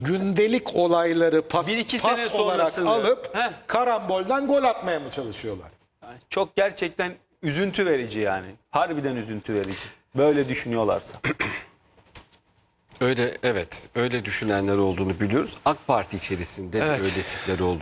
gündelik olayları pas Bir iki pas sene olarak sonrasını- alıp Heh. karambolden gol atmaya mı çalışıyorlar? Çok gerçekten üzüntü verici yani. Harbiden üzüntü verici. Böyle düşünüyorlarsa. Öyle, evet, öyle düşünenler olduğunu biliyoruz. AK Parti içerisinde de Evet. öyle tipler olduğunu